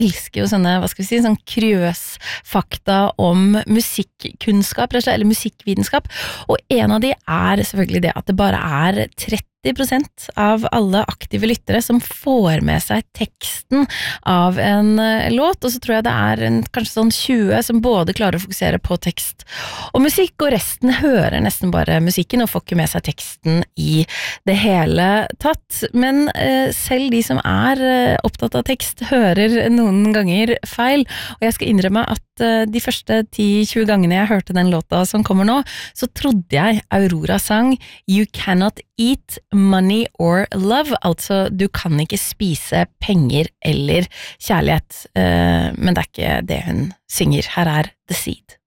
elsker jo sånne, hva skal vi si, sånn kuriøs fakta om musikkunnskap, eller musikkvitenskap, og en av de er selvfølgelig det at det bare er 30% av alle aktive lyttere som får med seg teksten av en låt, og så tror jeg det er kanskje sånn 20 som både klarer å fokusere på tekst og musikk, og resten hører nesten bare musikken og får ikke med seg teksten i det hele tatt. Men selv de som er opptatt av tekst hører noen ganger feil, og jeg skal innrømme at de første 10-20 gangene jeg hørte den låta som kommer nå, så trodde jeg Aurora sang You Cannot Eat Money or Love, altså du kan ikke spise penger eller kjærlighet, men det er ikke det hun synger. Her er The Seed.